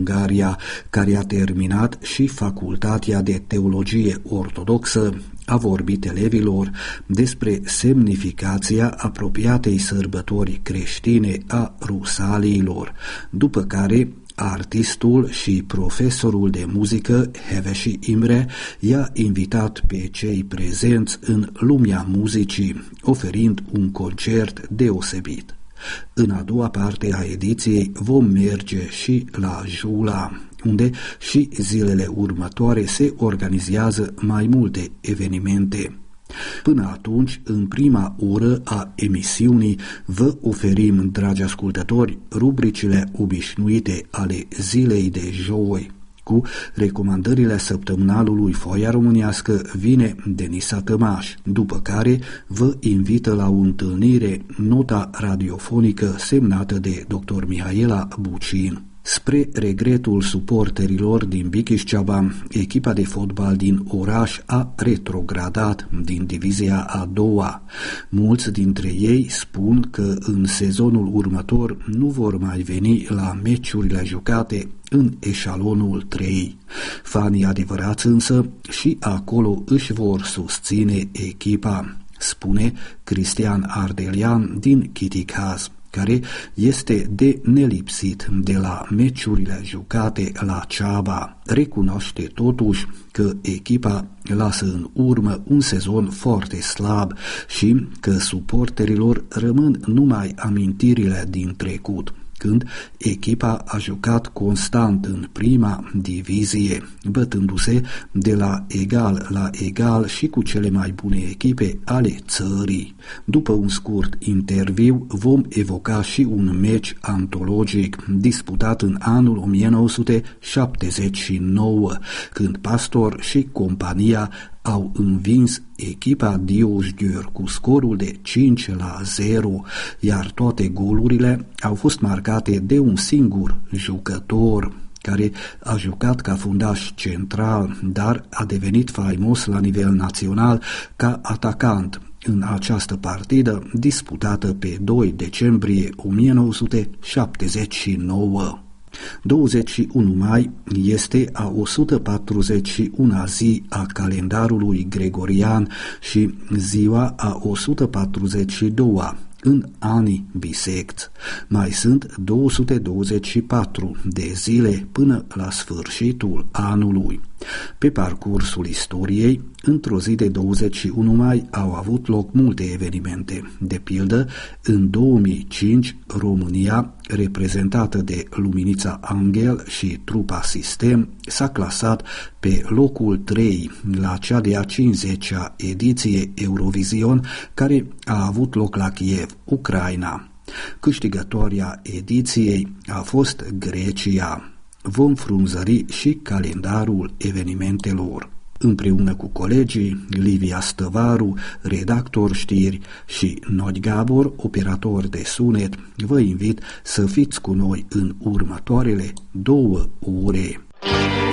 Ungaria, care a terminat și Facultatea de Teologie Ortodoxă, a vorbit elevilor despre semnificația apropiatei sărbători creștine a Rusaliilor, după care artistul și profesorul de muzică Hevesi Imre i-a invitat pe cei prezenți în lumea muzicii, oferind un concert deosebit. În a doua parte a ediției vom merge și la Jula, unde și zilele următoare se organizează mai multe evenimente. Până atunci, în prima oră a emisiunii, vă oferim, dragi ascultători, rubricile obișnuite ale zilei de joi. Cu recomandările săptămânalului Foaia Românească vine Denisa Tămaș, după care vă invită la o întâlnire nota radiofonică semnată de dr. Mihaela Bucin. Spre regretul suporterilor din Bichișceaba, echipa de fotbal din oraș a retrogradat din divizia a doua. Mulți dintre ei spun că în sezonul următor nu vor mai veni la meciurile jucate în eșalonul 3. Fanii adevărați însă și acolo își vor susține echipa, spune Cristian Ardelian din Chiticaz, care este de nelipsit de la meciurile jucate la Ceaba. Recunoaște totuși că echipa lasă în urmă un sezon foarte slab și că suporterilor rămân numai amintirile din trecut, când echipa a jucat constant în prima divizie, bătându-se de la egal la egal și cu cele mai bune echipe ale țării. După un scurt interviu vom evoca și un meci antologic disputat în anul 1979, când Pastor și compania au învins echipa Diósgyőr cu scorul de 5-0, iar toate golurile au fost marcate de un singur jucător, care a jucat ca fundaș central, dar a devenit faimos la nivel național ca atacant în această partidă disputată pe 2 decembrie 1979. 21 mai este a 141-a zi a calendarului gregorian și ziua a 142-a în anii bisecți. Mai sunt 224 de zile până la sfârșitul anului. Pe parcursul istoriei, într-o zi de 21 mai au avut loc multe evenimente. De pildă, în 2005, România, reprezentată de Luminița Angel și trupa Sistem, s-a clasat pe locul 3 la cea de-a 50-a ediție Eurovision, care a avut loc la Kiev, Ucraina. Câștigătoarea ediției a fost Grecia. Vom frunzări și calendarul evenimentelor. Împreună cu colegii Livia Stăvaru, redactor știri, și Nagy Gábor, operator de sunet, vă invit să fiți cu noi în următoarele 2 ore.